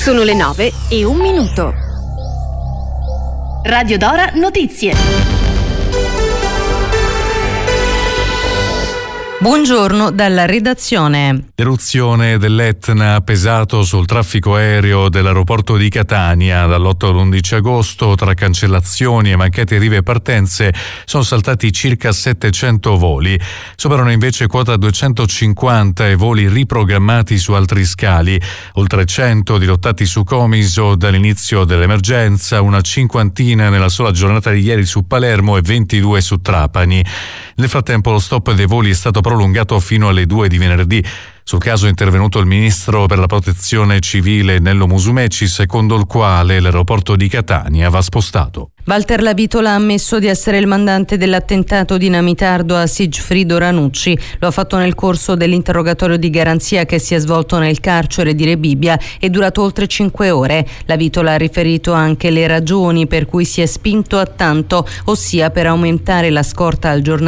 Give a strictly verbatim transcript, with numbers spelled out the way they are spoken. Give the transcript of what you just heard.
Sono le nove e un minuto. Radio Dora Notizie. Buongiorno dalla redazione. L'eruzione dell'Etna ha pesato sul traffico aereo dell'aeroporto di Catania. Dall'otto all'undici agosto, tra cancellazioni e mancate arrivi e partenze, sono saltati circa settecento voli. Superano invece quota duecentocinquanta i voli riprogrammati su altri scali. Oltre cento dirottati su Comiso dall'inizio dell'emergenza, una cinquantina nella sola giornata di ieri su Palermo e ventidue su Trapani. Nel frattempo lo stop dei voli è stato prolungato fino alle due di venerdì. Sul caso è intervenuto il ministro per la protezione civile Nello Musumeci, secondo il quale l'aeroporto di Catania va spostato. Walter Lavitola ha ammesso di essere il mandante dell'attentato dinamitardo a Sigfrido Ranucci. Lo ha fatto nel corso dell'interrogatorio di garanzia che si è svolto nel carcere di Rebibbia e durato oltre cinque ore. Lavitola ha riferito anche le ragioni per cui si è spinto a tanto, ossia per aumentare la scorta al giornalista